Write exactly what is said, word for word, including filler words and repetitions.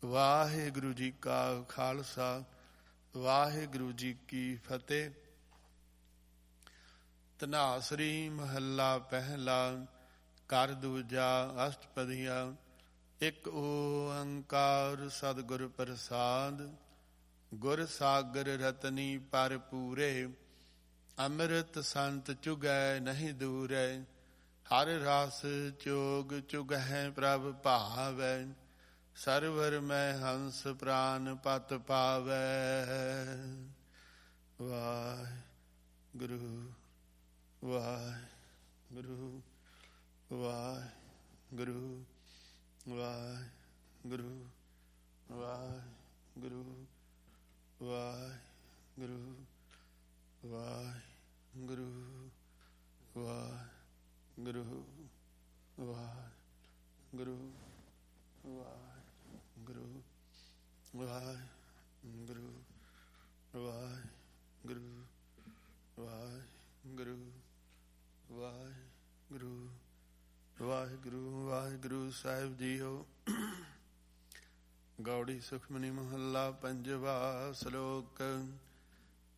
ਵਾਹਿਗੁਰੂ ਜੀ ਕਾ ਖਾਲਸਾ, ਵਾਹਿਗੁਰੂ ਜੀ ਕੀ ਫਤਿਹ। ਧਨਾਸਰੀ ਮਹੱਲਾ ਪਹਿਲਾ, ਕਰ ਦੂਜਾ, ਅਸ਼ਟਪਦੀਆ। ਇੱਕ ਓੰਕਾਰ ਸਤਿਗੁਰ ਪ੍ਰਸਾਦ, ਗੁਰ ਸਾਗਰ ਰਤਨੀ ਪਰ ਪੂਰੇ। ਅੰਮ੍ਰਿਤ ਸੰਤ ਚੁਗੈ ਨਹੀਂ ਦੂਰੈ, ਹਰ ਰਸ ਚੋਗ ਚੁਗਹਿ ਪ੍ਰਭ ਭਾਵੈ। ਸਰਵਰ ਮੈਂ ਹੰਸ ਪ੍ਰਾਨ ਪਤ ਪਾਵੈ। ਵਾਹਿਗੁਰੂ ਵਾਹਿਗੁਰੂ ਵਾਹਿਗੁਰੂ ਵਾਹਿਗੁਰੂ ਵਾਹਿਗੁਰੂ ਵਾਹਿਗੁਰੂ ਵਾਹਿਗੁਰੂ ਵਾਹਿਗੁਰੂ ਵਾਹਿਗੁਰੂ ਵਾਹਿਗੁਰੂ ਵਾਹਿਗੁਰੂ ਵਾਹਿਗੁਰੂ ਵਾਹਿਗੁਰੂ ਵਾਹਿਗੁਰੂ ਵਾਹਿਗੁਰੂ ਵਾਹਿਗੁਰੂ ਸਾਹਿਬ ਜੀਓ। ਗੌੜੀ ਸੁਖਮਨੀ ਮਹੱਲਾ ਪੰਜਵਾ। ਸ਼ਲੋਕ